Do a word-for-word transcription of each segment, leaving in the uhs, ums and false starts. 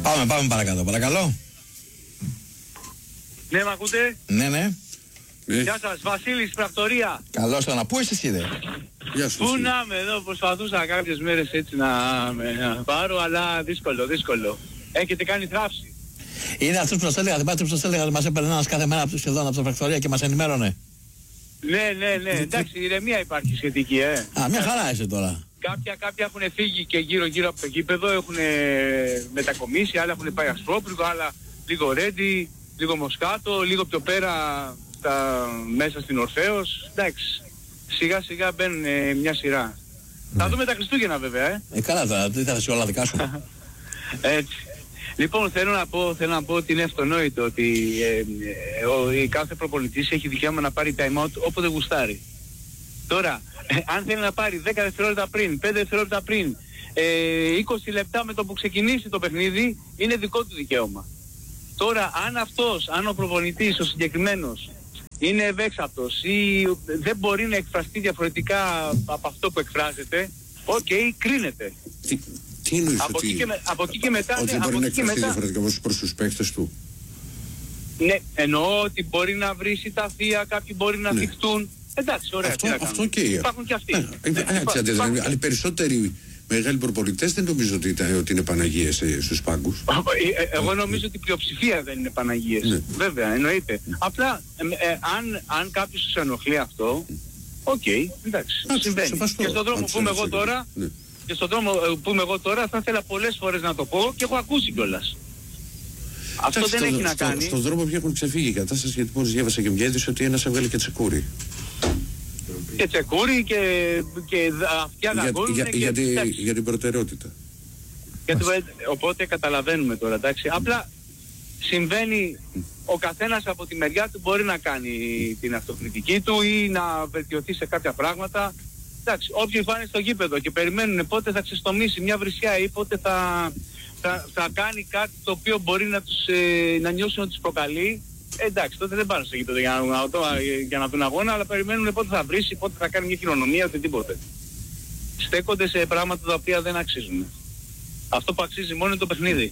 Πάμε, πάμε παρακάτω, παρακαλώ. Ναι, μ' ακούτε? Ναι, ναι. Ε. Γεια σας, Βασίλης, πρακτορία. Καλώς το να πού είσαι εσύ, δε? Γεια σου. Πού να είμαι εδώ, προσπαθούσα κάποιες μέρες έτσι να, να πάρω, αλλά δύσκολο, δύσκολο. Έχετε κάνει θράψη. Είναι αυτός που σας έλεγα, δεν πάτε που σας έλεγα ότι μας έπαιρνε ένας κάθε μέρα σχεδόν από τα πρακτορία και μας ενημέρωνε. Ναι, ναι, ναι, εντάξει, ηρεμία υπάρχει σχετική, ε. Α, μια χαρά είσαι τώρα. Κάποια, κάποια έχουν φύγει και γύρω-γύρω από το γήπεδο, έχουν μετακομίσει, άλλα έχουν πάει Ασπρόπυργο, άλλα λίγο Ρέντι, λίγο Μοσκάτο, λίγο πιο πέρα τα, μέσα στην Ορφέως. Εντάξει, σιγά σιγά μπαίνουν ε, μια σειρά. Ναι. Θα δούμε τα Χριστούγεννα βέβαια, ε. Ε, καλά τώρα, τι θα είσαι όλα δικά σου. Έτσι. Λοιπόν, θέλω να πω, θέλω να πω ότι είναι αυτονόητο ότι ε, ε, ο, η κάθε προπονητής έχει δικαίωμα να πάρει time out όποτε γουστάρει. Τώρα, ε, αν θέλει να πάρει δέκα δευτερόλεπτα πριν, πέντε δευτερόλεπτα πριν, ε, είκοσι λεπτά με το που ξεκινήσει το παιχνίδι, είναι δικό του δικαίωμα. Τώρα, αν αυτός, αν ο προπονητής, ο συγκεκριμένος, είναι ευέξαπτος ή δεν μπορεί να εκφραστεί διαφορετικά από αυτό που εκφράζεται, οκ, okay, κρίνεται. Τι, τι εννοείς από, ότι... εκεί και με, από εκεί και μετά... Ότι ναι, μπορεί να εκφραστεί μετά... διαφορετικά προς τους παίκτες του. Ναι, εννοώ ότι μπορεί να βρει τα θεία, κάποιοι μπορεί να θυχτούν. Ναι. Εντάξει, ωραία. Αυτό, αυτό και υπάρχουν και αυτοί. Ναι, ναι, ναι, έτσι, ναι, υπάρχουν... Αλλά οι περισσότεροι μεγάλοι προπονητές δεν νομίζω ότι, ήταν, ότι είναι Παναγίες ε, στους πάγκους. Ε, ε, εγώ νομίζω ότι η πλειοψηφία δεν είναι Παναγίες. Ναι. Βέβαια, εννοείται. Ναι. Απλά, ε, ε, αν, αν κάποιος τους ενοχλεί αυτό, οκ, okay, εντάξει, Α, συμβαίνει. Σεβαστό, και στον δρόμο που είμαι εγώ τώρα, ναι. και στον δρόμο που είμαι εγώ τώρα, θα ήθελα πολλές φορές να το πω και έχω ακούσει κιόλας. Αυτό δεν στο, έχει να στο, κάνει. Στον δρόμο πια έχουν ξεφύγει η κατάσταση, γιατί μόλις διάβασα και μια είδηση ότι ένας έβγαλε και τσεκούρι. Και τσεκούρι και, και αυτιά δαγκώνουν για, και... Για, για, για την προτεραιότητα. Γιατί, οπότε καταλαβαίνουμε τώρα, εντάξει. Απλά συμβαίνει, ο καθένας από τη μεριά του μπορεί να κάνει την αυτοκριτική του ή να βελτιωθεί σε κάποια πράγματα. Εντάξει, όποιοι πάνε στο γήπεδο και περιμένουν πότε θα ξεστομίσει μια βρισιά ή πότε θα, θα, θα κάνει κάτι το οποίο μπορεί να, τους, ε, να νιώσουν ότι τους προκαλεί, ε, εντάξει, τότε δεν πάνε στο γήπεδο για να, για να δουν αγώνα, αλλά περιμένουν πότε θα βρίσει, πότε θα κάνει μια κοινωνία, οτιδήποτε. Στέκονται σε πράγματα τα οποία δεν αξίζουν. Αυτό που αξίζει μόνο είναι το παιχνίδι.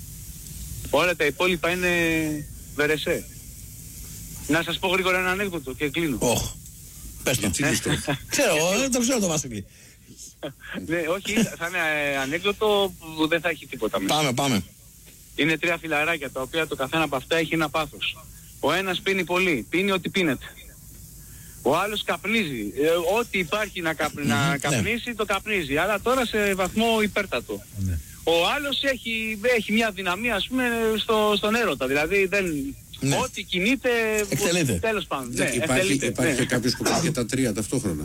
Όλα τα υπόλοιπα είναι βερεσέ. Να σας πω γρήγορα ένα ανέκδοτο και κλείνω. Oh. Πες το. Ξέρω, δεν το ξέρω το Βασίλη. Ναι, όχι, θα είναι ανέκδοτο που δεν θα έχει τίποτα μέσα. Πάμε, πάμε. Είναι τρία φιλαράκια τα οποία το καθένα από αυτά έχει ένα πάθος. Ο ένας πίνει πολύ, πίνει ό,τι πίνεται. Ο άλλος καπνίζει. Ε, ό,τι υπάρχει να, καπ, mm-hmm, να καπνίσει, ναι. το καπνίζει. Αλλά τώρα σε βαθμό υπέρτατο. Ναι. Ο άλλος έχει, έχει μια δυναμία, ας πούμε, στο, στον έρωτα. Δηλαδή δεν... Ναι. Ό,τι κινείται, εκτελείται. Τέλος πάντων. Ναι, υπάρχει υπάρχει ναι. κάποιος που κάνει και τα τρία ταυτόχρονα.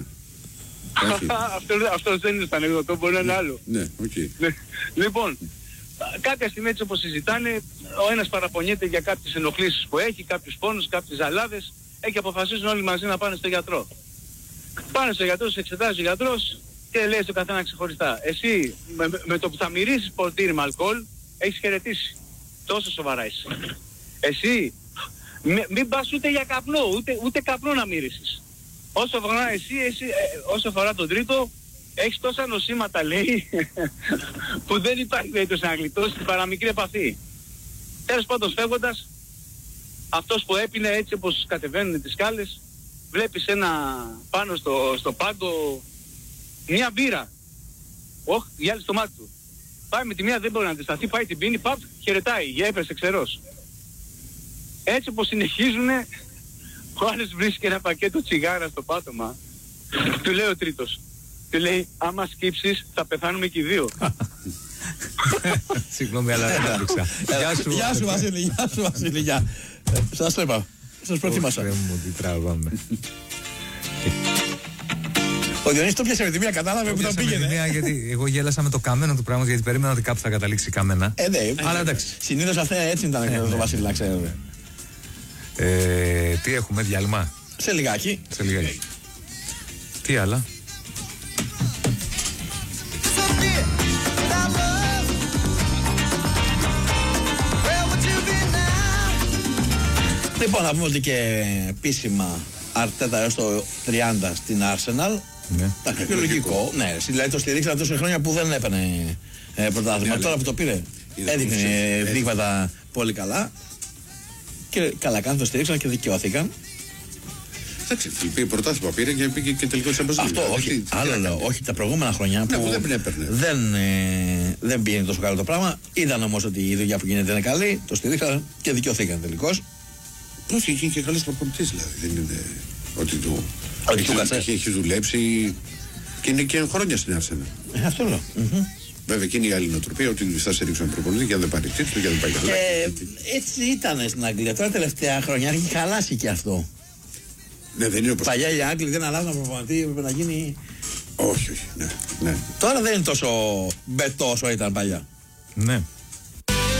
αυτό, αυτός δεν είναι στο ανεκδοτό, μπορεί να είναι άλλο. Ναι, οκ. Okay. Λοιπόν, κάποια στιγμή έτσι όπως συζητάνε, ο ένας παραπονιέται για κάποιες ενοχλήσεις που έχει, κάποιους πόνους, κάποιες ζαλάδες, και αποφασίζουν όλοι μαζί να πάνε στο γιατρό. Πάνε στο γιατρό, σε εξετάζει ο γιατρός και λέει στο καθένα ξεχωριστά. Εσύ με, με το που θα μυρίσεις ποτήρι με αλκοόλ, έχεις χαιρετήσει. Τόσο σοβαρά είσαι. Εσύ μ, μην πας ούτε για καπνό, ούτε, ούτε καπνό να μυρίσεις. Όσο αφορά εσύ, εσύ ε, όσο αφορά τον τρίτο, έχεις τόσα νοσήματα, λέει, που δεν υπάρχει περίπτωση να γλιτώσεις την παραμικρή επαφή. Τέλος πάντων, φεύγοντας, αυτός που έπινε έτσι όπως κατεβαίνουν τις σκάλες, βλέπεις ένα πάνω στο, στο πάγκο μια μπύρα. Όχ, γυάλει στο μάτι του. Πάει με τη μία, δεν μπορεί να αντισταθεί, πάει την πίνει, παπ, χαιρετάει, για έπεσε ξερός. Έτσι όπως συνεχίζουνε, ο άλλος βρίσκει ένα πακέτο τσιγάρα στο πάτωμα. Του λέει ο τρίτος, του λέει, άμα σκύψεις θα πεθάνουμε και οι δύο. Συγγνώμη, αλλά δεν άδειξα. Γεια σου Βασίλη, γεια σου Βασίλη, γεια. Σας το είπα, σας προτίμασα. Ωραία μου, τι τραβάμε. Ο Διονύσης το πιάσε με τη μία, κατάλαβε που θα πήγαινε. Γιατί εγώ γέλασα με το καμένο του πράγματος, γιατί περίμενα ότι κάπου θα καταλήξει κάμενα. Ε, ναι, αλλά εντάξει. Συνήθως αυτά έτσι ήταν το Βασίλη, να ξέρετε. Τι έχουμε, διάλειμμα? Σε λιγάκι. Σε λιγάκι. Τι άλλα? Λοιπόν, να πούμε ότι και επίσημα Αρτέτα έως το τριάντα στην Arsenal. Ναι. Εντάξει, και λογικό. Ναι, δηλαδή το στηρίξαμε τόσα χρόνια που δεν έπαιρνε ε, πρωτάθλημα. Ναι, τώρα που το πήρε. Είναι έδειχνε έτσι. δείγματα πολύ καλά. Και καλά κάνουν, το στηρίξαν και δικαιώθηκαν. Εντάξει, η πρωτάθλημα πήρε και πήγε και τελικό σε Μπραζίλια. Αυτό, όχι. Τι, τι άλλο τι λέω, όχι τα προηγούμενα χρόνια ναι, που δεν έπαιρνε. Δεν, ε, δεν πήγαινε τόσο καλό το πράγμα. Είδαν όμως ότι η δουλειά που γίνεται είναι καλή, το στηρίξαν και δικαιώθηκαν τελικώς. Όχι, είχε και καλές προπονητές δηλαδή. Δεν είναι ότι του. Ότι του κασέ. Έχει, έχει δουλέψει και είναι και χρόνια στην Arsenal. Ε, αυτό λέω. Βέβαια και είναι η άλλη νοοτροπία ότι θα σε ρίξουν προπονητή και αν δεν πάρει τίτλο και αν δεν πάει καλά. Ε, έτσι ήταν στην Αγγλία. Τώρα τελευταία χρόνια έχει χαλάσει και αυτό. Ναι, δεν είναι όπως. Παλιά οι Άγγλοι δεν αλλάζαν προπονητή, έπρεπε να γίνει. Όχι, όχι. Ναι, ναι. Τώρα δεν είναι τόσο μπετό όσο ήταν παλιά. Ναι.